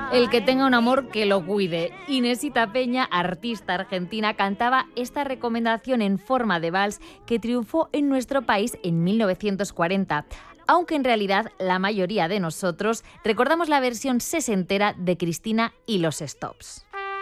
El que tenga un amor que lo cuide. Inesita Peña, artista argentina, cantaba esta recomendación en forma de vals que triunfó en nuestro país en 1940. Aunque en realidad la mayoría de nosotros recordamos la versión sesentera de Cristina y los Stops.